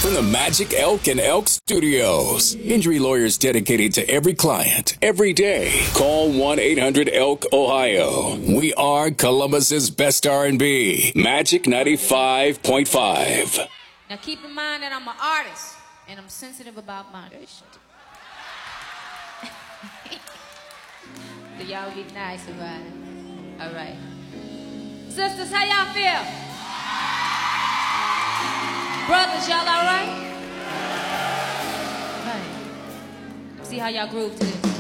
from the Magic Elk and Elk Studios. Injury lawyers dedicated to every client, every day. Call 1-800-ELK-OHIO. We are Columbus's best R&B. Magic 95.5. Now keep in mind that I'm an artist, and I'm sensitive about my shit. So y'all be nice about it. All right. Sisters, how y'all feel? Brothers, y'all all right? All right. See how y'all groove to this.